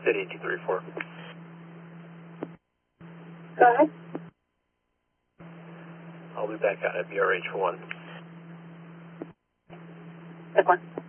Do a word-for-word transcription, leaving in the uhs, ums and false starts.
City two three four. Go ahead. I'll be back out at B R H for one. Good one.